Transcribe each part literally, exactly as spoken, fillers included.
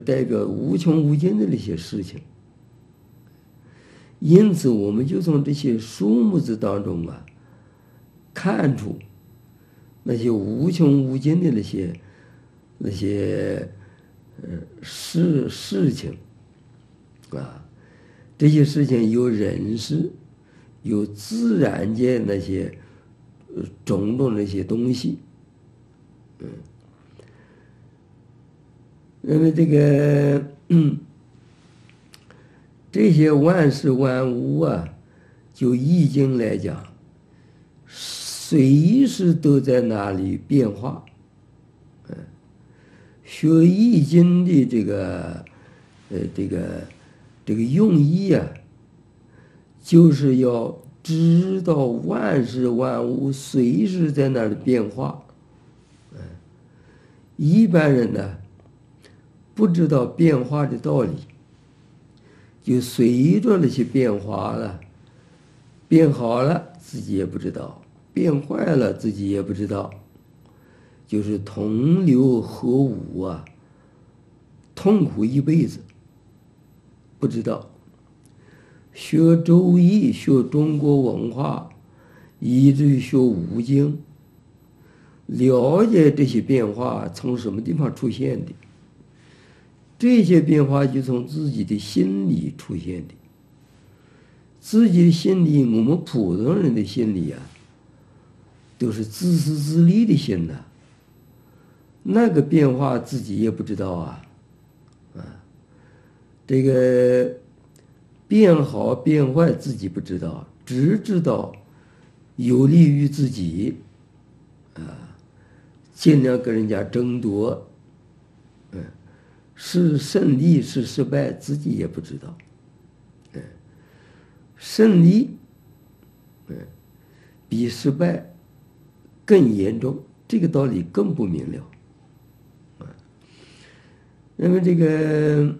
代表无穷无尽的那些事情。因此，我们就从这些数目字当中啊，看出那些无穷无尽的那些那些呃事事情啊，这些事情有人事，有自然界那些呃种种那些东西，嗯，因为这个嗯。这些万事万物啊，就易经来讲，随时都在那里变化。嗯，学易经的这个，呃，这个这个用意啊，就是要知道万事万物随时在那里变化。嗯，一般人呢，不知道变化的道理。就随着那些变化了，变好了自己也不知道，变坏了自己也不知道，就是同流合污啊，痛苦一辈子，不知道。学周易，学中国文化，以至于学五经，了解这些变化从什么地方出现的。这些变化就从自己的心里出现的，自己的心里，我们普通人的心里啊，都是自私自利的心呐、啊。那个变化自己也不知道啊，啊，这个变好变坏自己不知道，只知道有利于自己，啊，尽量跟人家争夺，嗯。是胜利是失败，自己也不知道。嗯，胜利，嗯，比失败更严重，这个道理更不明了。啊，那么这个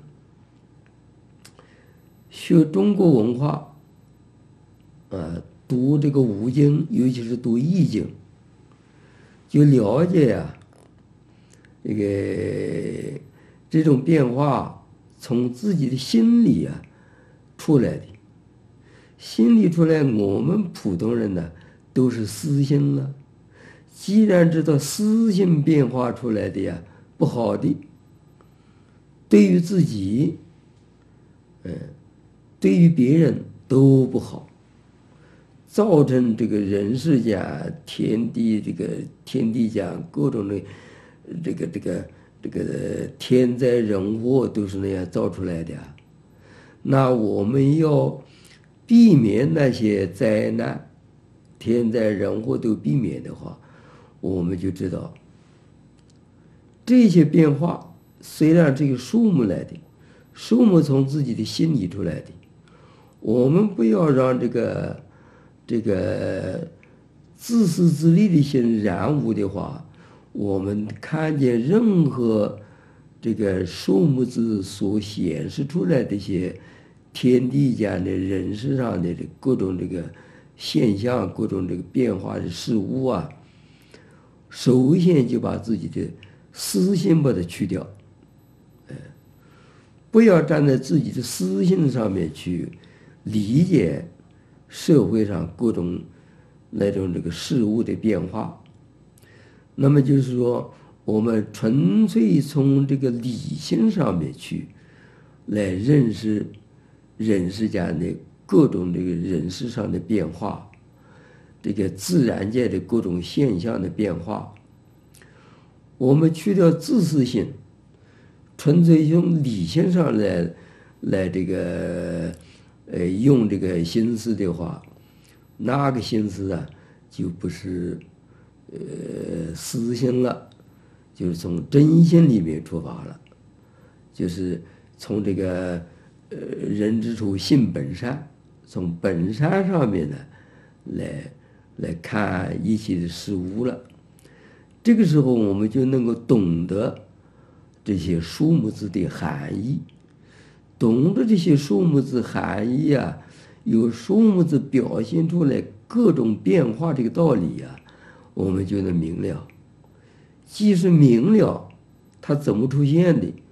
学中国文化，啊，读这个五经，尤其是读易经，就了解呀、啊，这个。这种变化从自己的心里啊出来的，心里出来，我们普通人呢都是私心了。既然知道私心变化出来的呀不好的，对于自己，嗯，对于别人都不好，造成这个人世间、天地这个天地间各种的这个这个。这个天灾人祸都是那样造出来的，那我们要避免那些灾难，天灾人祸都避免的话，我们就知道这些变化虽然这个数目来的，数目从自己的心里出来的，我们不要让这个这个自私自利的心染污的话。我们看见任何这个数目字所显示出来的一些天地间的人世上的各种这个现象、各种这个变化的事物啊，首先就把自己的私心把它去掉，呃，不要站在自己的私心上面去理解社会上各种那种这个事物的变化。那么就是说，我们纯粹从这个理性上面去来认识人世间的各种这个人事上的变化，这个自然界的各种现象的变化。我们去掉自私性，纯粹用理性上来来这个呃用这个心思的话，那个心思啊就不是。呃，私心了，就是从真心里面出发了，就是从这个呃人之初性本善，从本善上面呢来来看一切的事物了。这个时候我们就能够懂得这些数目字的含义，懂得这些数目字含义啊，有数目字表现出来各种变化这个道理啊。我们就能明了，即使明了它怎么出现的，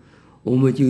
我们就